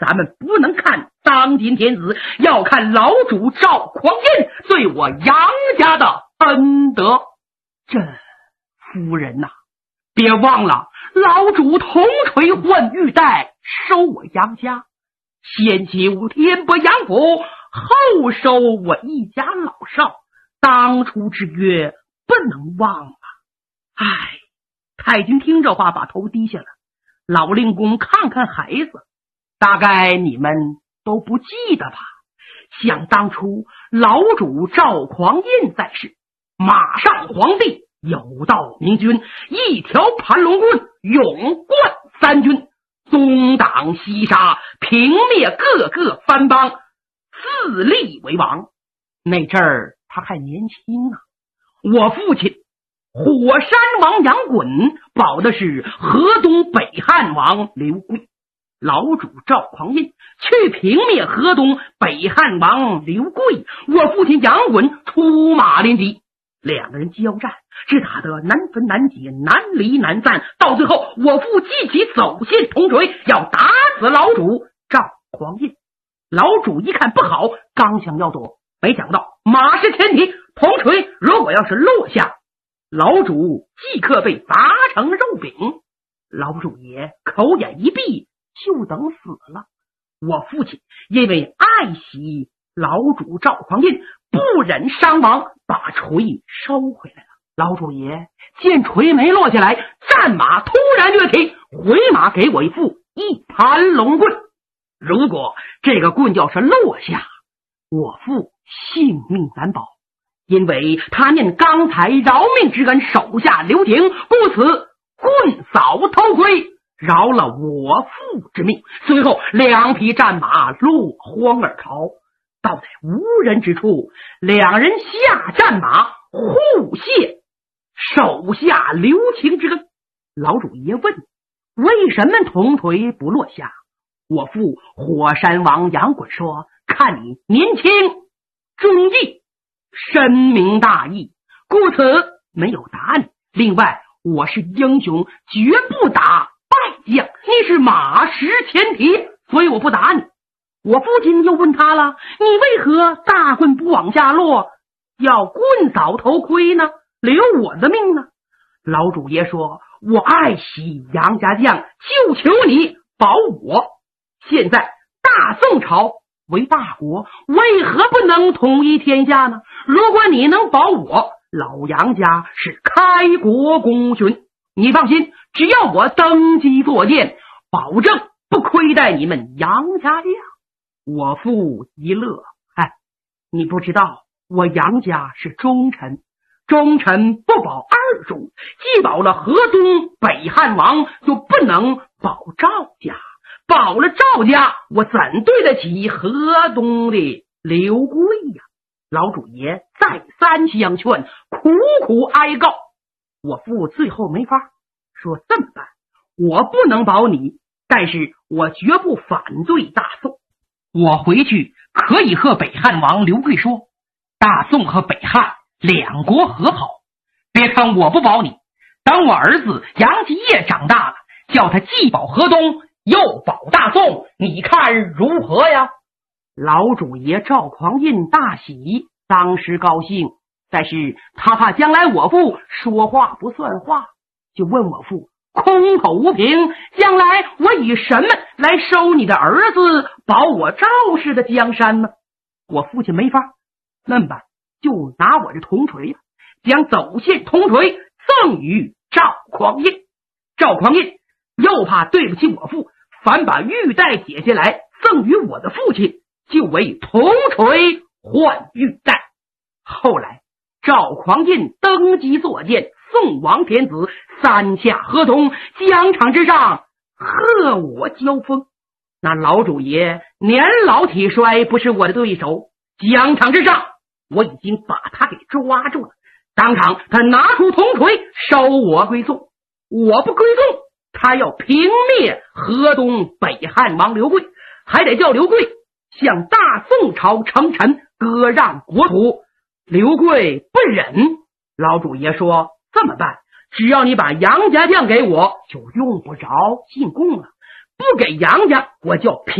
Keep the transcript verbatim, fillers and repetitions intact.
咱们不能看当今天子，要看老主赵匡胤对我杨家的恩德。这夫人呐、啊，别忘了老主铜锤换玉带，收我杨家，先修天波杨府，后收我一家老少，当初之约不能忘了。唉，太君听这话把头低下了。老令公看看孩子，大概你们都不记得吧？想当初老主赵匡胤在世，马上皇帝，有道明君，一条盘龙棍，勇冠三军，东挡西杀，平灭各个藩邦，自立为王。那阵儿他还年轻啊。我父亲火山王杨衮保的是河东北汉王刘贵，老主赵匡胤去平灭河东北汉王刘贵，我父亲杨衮出马临敌，两个人交战，是打得难分难解，难离难散，到最后我父记起走线铜锤，要打死老主赵匡胤。老主一看不好，刚想要躲，没想到马失前蹄，铜锤如果要是落下，老主即刻被砸成肉饼，老主爷口眼一闭，就等死了。我父亲因为爱惜老主赵匡胤，不忍伤亡，把锤收回来了。老主爷见锤没落下来，战马突然跃起，回马给我一副一盘龙棍。如果这个棍要是落下，我父性命难保，因为他念刚才饶命之恩，手下留情，故此棍扫头盔，饶了我父之命。随后两匹战马落荒而逃，到在无人之处，两人下战马，互谢手下留情之恩。老主爷问，为什么铜锤不落下？我父火山王杨衮说，看你年轻忠义，深明大义，故此没有打你。另外我是英雄，绝不打败将，你是马失前蹄，所以我不打你。我父亲又问他了，你为何大棍不往下落，要棍扫头盔呢？留我的命呢？老主爷说，我爱惜杨家将，就求你保我。现在大宋朝为大国，为何不能统一天下呢？如果你能保我，老杨家是开国功勋，你放心，只要我登基坐殿，保证不亏待你们杨家将。我父一乐，哎，你不知道我杨家是忠臣，忠臣不保二主，既保了河东北汉王，就不能保赵家，保了赵家，我怎对得起河东的刘贵呀？老主爷再三相劝，苦苦哀告，我父最后没法，说这么办，我不能保你，但是我绝不反对大宋。我回去可以和北汉王刘贵说，大宋和北汉两国和好，别看我不保你，等我儿子杨继业长大了，叫他既保河东又保大宋，你看如何呀？老主爷赵匡胤大喜，当时高兴，但是他怕将来我父说话不算话，就问我父空口无凭，将来我以什么来收你的儿子保我赵氏的江山呢？我父亲没法，那么办，就拿我这铜锤了，将走线铜锤赠与赵匡胤。赵匡胤又怕对不起我父，反把玉带解下来赠与我的父亲，就为铜锤换玉带。后来赵匡胤登基坐殿，宋王天子，三下河东，疆场之上和我交锋。那老主爷年老体衰，不是我的对手，疆场之上我已经把他给抓住了，当场他拿出铜锤收我归宋，我不归宋，他要平灭河东北汉王刘贵，还得叫刘贵向大宋朝称臣，割让国土。刘贵不忍，老主爷说这么办，只要你把杨家将给我，就用不着进贡了，不给杨家，我就平